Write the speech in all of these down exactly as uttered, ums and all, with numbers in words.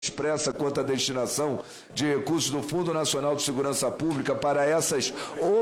expressa quanto à destinação de recursos do Fundo Nacional de Segurança Pública para essas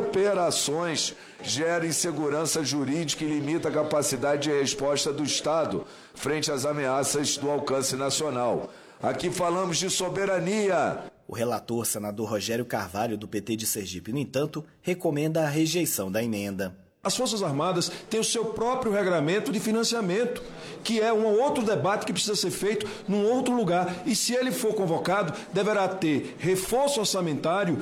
operações gera insegurança jurídica e limita a capacidade de resposta do Estado frente às ameaças do alcance nacional. Aqui falamos de soberania. O relator, senador Rogério Carvalho, do P T de Sergipe, no entanto, recomenda a rejeição da emenda. As Forças Armadas têm o seu próprio regramento de financiamento, que é um outro debate que precisa ser feito num outro lugar. E se ele for convocado, deverá ter reforço orçamentário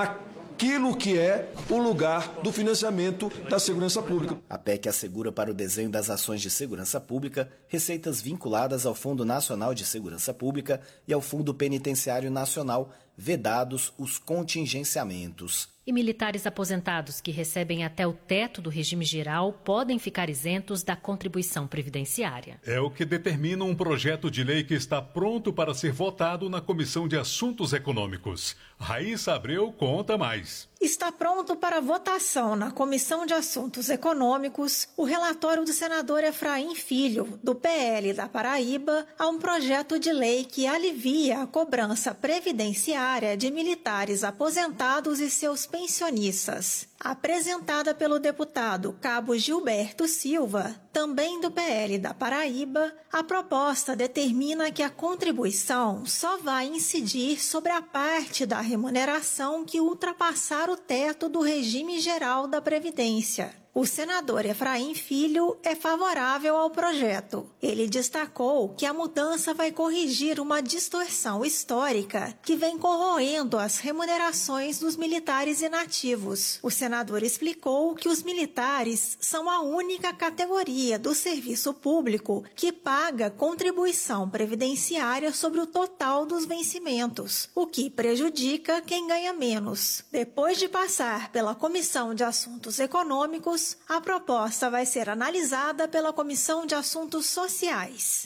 naquilo que é o lugar do financiamento da segurança pública. A P E C assegura para o desenho das ações de segurança pública receitas vinculadas ao Fundo Nacional de Segurança Pública e ao Fundo Penitenciário Nacional, vedados os contingenciamentos. E militares aposentados que recebem até o teto do regime geral podem ficar isentos da contribuição previdenciária. É o que determina um projeto de lei que está pronto para ser votado na Comissão de Assuntos Econômicos. Raíssa Abreu conta mais. Está pronto para votação na Comissão de Assuntos Econômicos o relatório do senador Efraim Filho, do P L da Paraíba, a um projeto de lei que alivia a cobrança previdenciária de militares aposentados e seus pensionistas. Apresentada pelo deputado Cabo Gilberto Silva, também do P L da Paraíba, a proposta determina que a contribuição só vai incidir sobre a parte da remuneração que ultrapassar o teto do regime geral da Previdência. O senador Efraim Filho é favorável ao projeto. Ele destacou que a mudança vai corrigir uma distorção histórica que vem corroendo as remunerações dos militares inativos. O senador explicou que os militares são a única categoria do serviço público que paga contribuição previdenciária sobre o total dos vencimentos, o que prejudica quem ganha menos. Depois de passar pela Comissão de Assuntos Econômicos, a proposta vai ser analisada pela Comissão de Assuntos Sociais.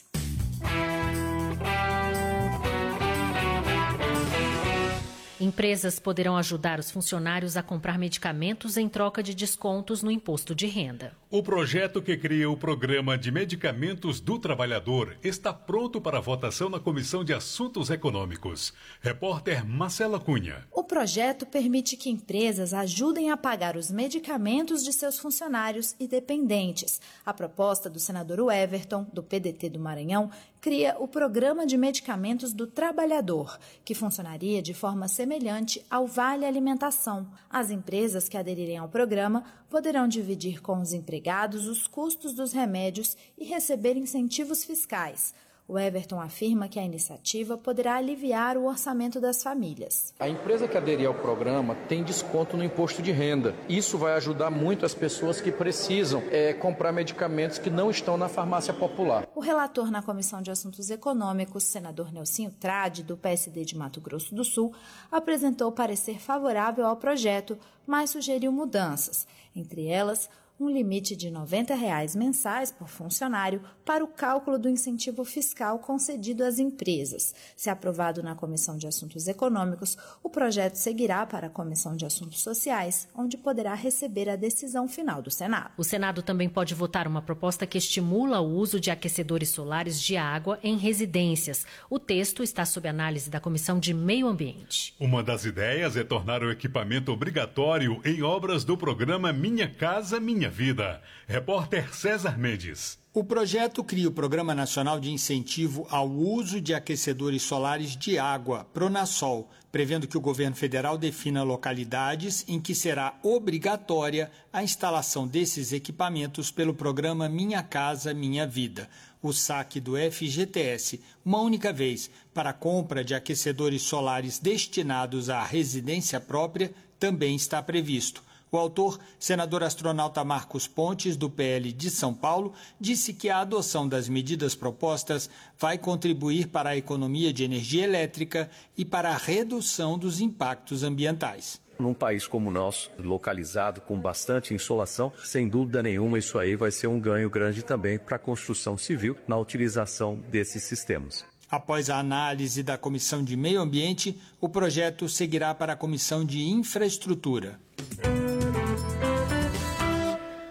Empresas poderão ajudar os funcionários a comprar medicamentos em troca de descontos no imposto de renda. O projeto que cria o Programa de Medicamentos do Trabalhador está pronto para votação na Comissão de Assuntos Econômicos. Repórter Marcela Cunha. O projeto permite que empresas ajudem a pagar os medicamentos de seus funcionários e dependentes. A proposta do senador Everton, do P D T do Maranhão, cria o Programa de Medicamentos do Trabalhador, que funcionaria de forma semelhante ao Vale Alimentação. As empresas que aderirem ao programa poderão dividir com os empregados os custos dos remédios e receber incentivos fiscais. O Everton afirma que a iniciativa poderá aliviar o orçamento das famílias. A empresa que aderir ao programa tem desconto no imposto de renda. Isso vai ajudar muito as pessoas que precisam é, comprar medicamentos que não estão na farmácia popular. O relator na Comissão de Assuntos Econômicos, senador Nelsinho Trade, do P S D de Mato Grosso do Sul, apresentou parecer favorável ao projeto, mas sugeriu mudanças. Entre elas, um limite de noventa reais mensais por funcionário para o cálculo do incentivo fiscal concedido às empresas. Se aprovado na Comissão de Assuntos Econômicos, o projeto seguirá para a Comissão de Assuntos Sociais, onde poderá receber a decisão final do Senado. O Senado também pode votar uma proposta que estimula o uso de aquecedores solares de água em residências. O texto está sob análise da Comissão de Meio Ambiente. Uma das ideias é tornar o equipamento obrigatório em obras do programa Minha Casa Minha Vida. Repórter César Mendes. O projeto cria o Programa Nacional de Incentivo ao Uso de Aquecedores Solares de Água, Pronasol, prevendo que o governo federal defina localidades em que será obrigatória a instalação desses equipamentos pelo programa Minha Casa Minha Vida. O saque do F G T S, uma única vez, para a compra de aquecedores solares destinados à residência própria, também está previsto. O autor, senador astronauta Marcos Pontes, do P L de São Paulo, disse que a adoção das medidas propostas vai contribuir para a economia de energia elétrica e para a redução dos impactos ambientais. Num país como o nosso, localizado com bastante insolação, sem dúvida nenhuma isso aí vai ser um ganho grande também para a construção civil na utilização desses sistemas. Após a análise da Comissão de Meio Ambiente, o projeto seguirá para a Comissão de Infraestrutura.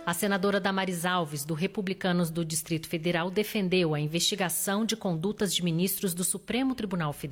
A senadora Damares Alves, do Republicanos do Distrito Federal, defendeu a investigação de condutas de ministros do Supremo Tribunal Federal.